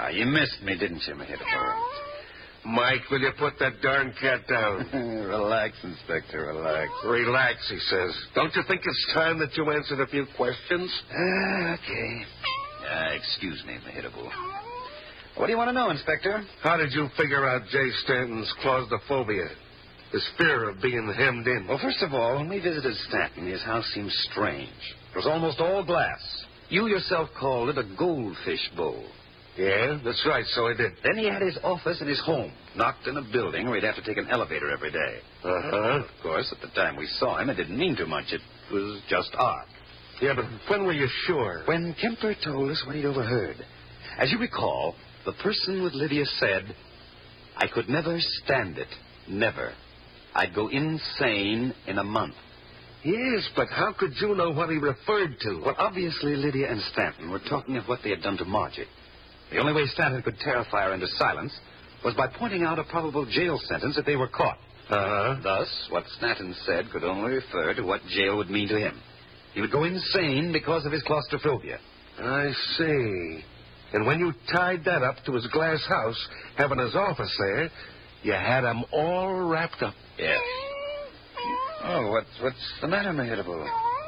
You missed me, didn't you, Mehitable? Mike, will you put that darn cat down? Relax, Inspector, relax. Relax, he says. Don't you think it's time that you answered a few questions? Okay. Excuse me, Mehitable. What do you want to know, Inspector? How did you figure out Jay Stanton's claustrophobia? His fear of being hemmed in? Well, first of all, when we visited Stanton, his house seemed strange. It was almost all glass. You yourself called it a goldfish bowl. Yeah, that's right, so I did. Then he had his office in his home, not in a building where he'd have to take an elevator every day. Uh-huh. Of course, at the time we saw him, it didn't mean too much. It was just odd. Yeah, but when were you sure? When Kemper told us what he'd overheard. As you recall, the person with Lydia said, "I could never stand it. Never. I'd go insane in a month." Yes, but how could you know what he referred to? Well, obviously, Lydia and Stanton were talking of what they had done to Margie. The only way Stanton could terrify her into silence was by pointing out a probable jail sentence if they were caught. Uh-huh. Thus, what Stanton said could only refer to what jail would mean to him. He would go insane because of his claustrophobia. I see. And when you tied that up to his glass house, having his office there, you had him all wrapped up. Yes. Oh, what's the matter, Mehitable?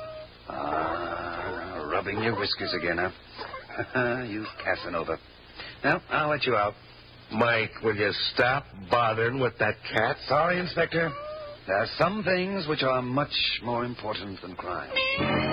Rubbing your whiskers again, huh? You Casanova. Now, I'll let you out. Mike, will you stop bothering with that cat? Sorry, Inspector. There are some things which are much more important than crime.